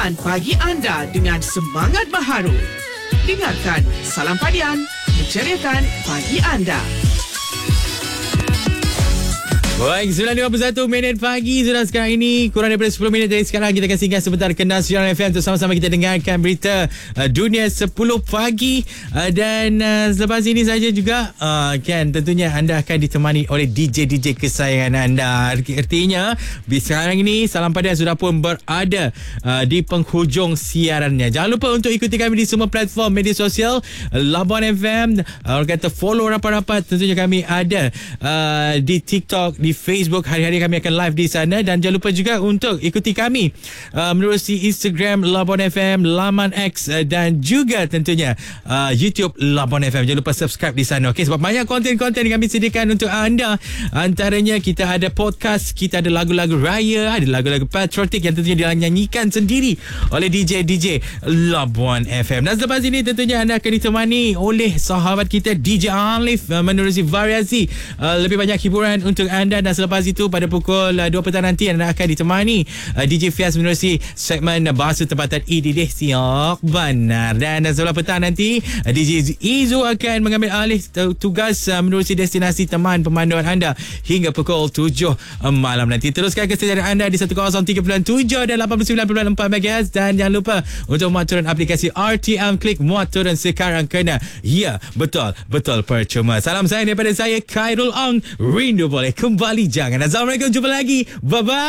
Mulakan pagi anda dengan semangat baharu. Dengarkan Salam Padian, menceriakan pagi anda. Baik, 9.51 minit pagi. Sudah sekarang ini kurang daripada 10 minit dari sekarang. Kita akan singgah sebentar ke Nasional FM untuk sama-sama kita dengarkan berita dunia 10 pagi. Dan selepas ini saja juga kan tentunya anda akan ditemani oleh DJ-DJ kesayangan anda. Artinya sekarang ini Salam Padian sudah pun berada di penghujung siarannya. Jangan lupa untuk ikuti kami di semua platform media sosial Labuan FM. Orang kata follow rapat-rapat. Tentunya kami ada di TikTok, di Facebook. Hari-hari kami akan live di sana. Dan jangan lupa juga untuk ikuti kami menerusi Instagram Labuan FM, laman X, dan juga tentunya YouTube Labuan FM. Jangan lupa subscribe di sana. Okay? Sebab banyak konten-konten yang kami sediakan untuk anda. Antaranya kita ada podcast, kita ada lagu-lagu raya, ada lagu-lagu patriotik yang tentunya dinyanyikan sendiri oleh DJ-DJ Labuan FM. Dan selepas ini tentunya anda akan ditemani oleh sahabat kita DJ Alif menerusi variasi lebih banyak hiburan untuk anda. Dan selepas itu pada pukul 2 petang nanti anda akan ditemani DJ Fias menerusi segmen bahasa tempatan IDD Siok Benar. Dan sebelah petang nanti DJ Izu akan mengambil alih tugas menerusi destinasi teman pemanduan anda hingga pukul 7 malam nanti. Teruskan kesediaan anda di 103.7 dan 89.4 MHz. Dan jangan lupa untuk muat turun aplikasi RTM Klik. Muat turun sekarang kena. Ya, betul percuma. Salam sayang daripada saya Khairul Ong. Rindu boleh kembali jangan. Assalamualaikum, jumpa lagi. Bye-bye.